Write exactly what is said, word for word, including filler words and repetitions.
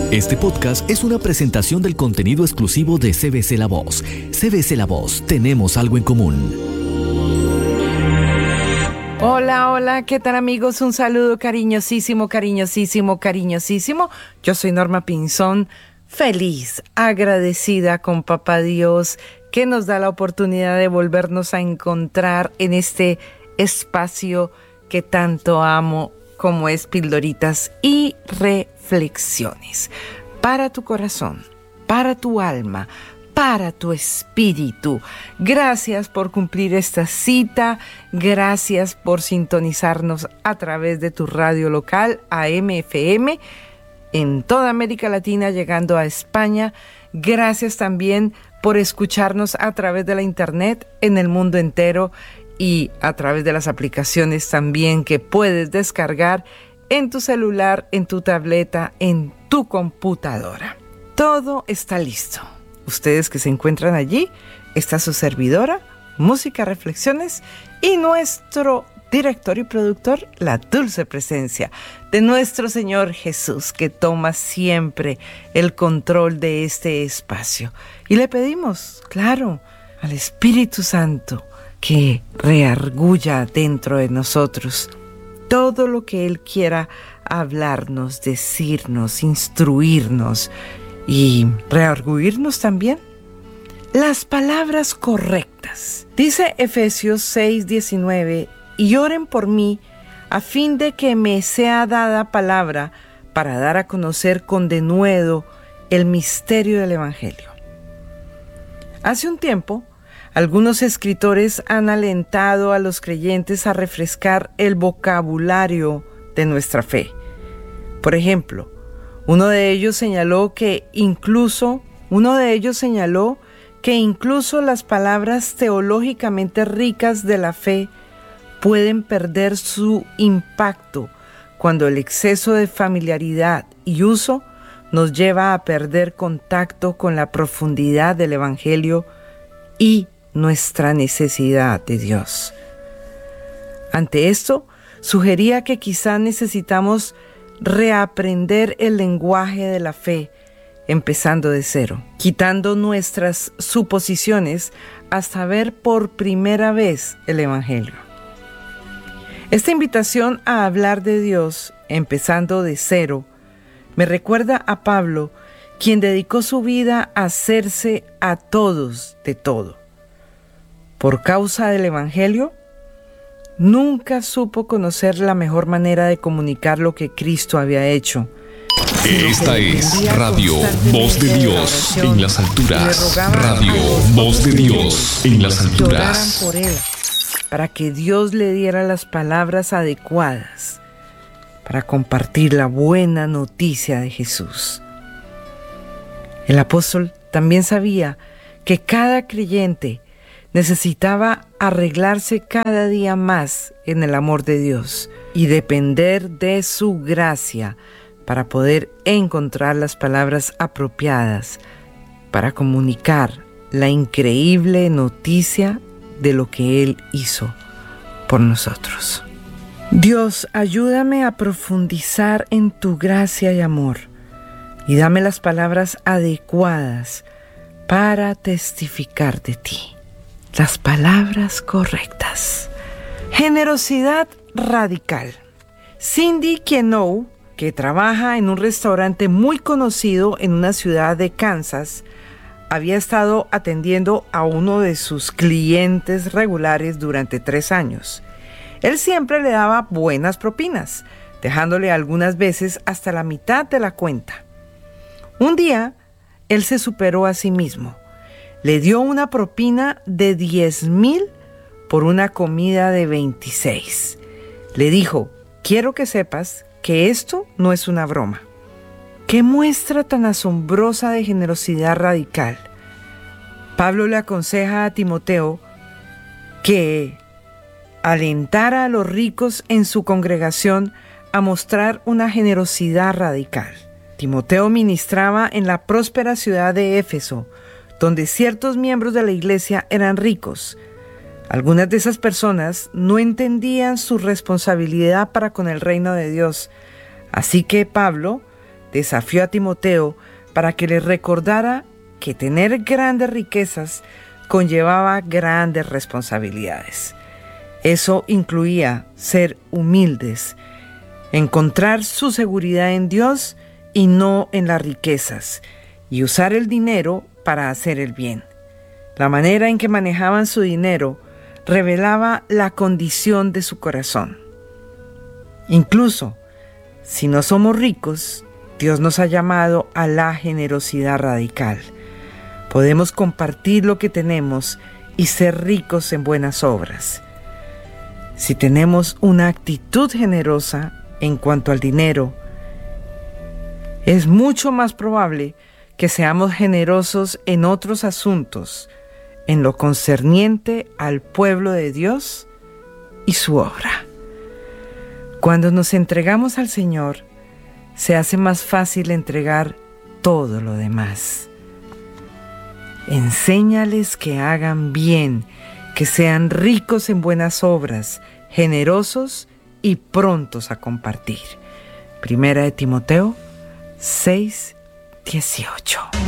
Este podcast es una presentación del contenido exclusivo de C B C La Voz. C B C La Voz, tenemos algo en común. Hola, hola, ¿qué tal amigos? Un saludo cariñosísimo, cariñosísimo, cariñosísimo. Yo soy Norma Pinzón, feliz, agradecida con Papá Dios que nos da la oportunidad de volvernos a encontrar en este espacio que tanto amo, como es Pildoritas y Reflexiones. Para tu corazón, para tu alma, para tu espíritu. Gracias por cumplir esta cita. Gracias por sintonizarnos a través de tu radio local, A M F M, en toda América Latina, llegando a España. Gracias también por escucharnos a través de la internet en el mundo entero y a través de las aplicaciones también que puedes descargar en tu celular, en tu tableta, en tu computadora. Todo está listo. Ustedes que se encuentran allí, está su servidora, Música Reflexiones, y nuestro director y productor, la dulce presencia de nuestro Señor Jesús, que toma siempre el control de este espacio. Y le pedimos, claro, al Espíritu Santo que reargulla dentro de nosotros todo lo que Él quiera hablarnos, decirnos, instruirnos y reargüirnos también. Las palabras correctas. Dice Efesios seis diecinueve, y oren por mí a fin de que me sea dada palabra para dar a conocer con denuedo el misterio del Evangelio. Hace un tiempo, algunos escritores han alentado a los creyentes a refrescar el vocabulario de nuestra fe. Por ejemplo, uno de ellos señaló que incluso, uno de ellos señaló que incluso las palabras teológicamente ricas de la fe pueden perder su impacto cuando el exceso de familiaridad y uso nos lleva a perder contacto con la profundidad del Evangelio y nuestra necesidad de Dios. Ante esto, sugería que quizá necesitamos reaprender el lenguaje de la fe, empezando de cero, quitando nuestras suposiciones hasta ver por primera vez el Evangelio. Esta invitación a hablar de Dios, empezando de cero, me recuerda a Pablo, quien dedicó su vida a hacerse a todos de todo. Por causa del Evangelio, nunca supo conocer la mejor manera de comunicar lo que Cristo había hecho. Esta es Radio Voz de Dios en las alturas. Radio Voz de Dios en las alturas. Por él, para que Dios le diera las palabras adecuadas para compartir la buena noticia de Jesús. El apóstol también sabía que cada creyente necesitaba arreglarse cada día más en el amor de Dios y depender de su gracia para poder encontrar las palabras apropiadas para comunicar la increíble noticia de lo que Él hizo por nosotros. Dios, ayúdame a profundizar en tu gracia y amor y dame las palabras adecuadas para testificar de ti. Las palabras correctas. Generosidad radical. Cindy Kienow, que trabaja en un restaurante muy conocido en una ciudad de Kansas, había estado atendiendo a uno de sus clientes regulares durante tres años. Él siempre le daba buenas propinas, dejándole algunas veces hasta la mitad de la cuenta. Un día, él se superó a sí mismo. Le dio una propina de diez mil por una comida de veintiséis. Le dijo, quiero que sepas que esto no es una broma. ¡Qué muestra tan asombrosa de generosidad radical! Pablo le aconseja a Timoteo que alentara a los ricos en su congregación a mostrar una generosidad radical. Timoteo ministraba en la próspera ciudad de Éfeso, donde ciertos miembros de la iglesia eran ricos. Algunas de esas personas no entendían su responsabilidad para con el reino de Dios, así que Pablo desafió a Timoteo para que le recordara que tener grandes riquezas conllevaba grandes responsabilidades. Eso incluía ser humildes, encontrar su seguridad en Dios y no en las riquezas, y usar el dinero para hacer el bien. La manera en que manejaban su dinero revelaba la condición de su corazón. Incluso, si no somos ricos, Dios nos ha llamado a la generosidad radical. Podemos compartir lo que tenemos y ser ricos en buenas obras. Si tenemos una actitud generosa en cuanto al dinero, es mucho más probable que seamos generosos en otros asuntos, en lo concerniente al pueblo de Dios y su obra. Cuando nos entregamos al Señor, se hace más fácil entregar todo lo demás. Enséñales que hagan bien, que sean ricos en buenas obras, generosos y prontos a compartir. Primera de Timoteo seis, dieciocho.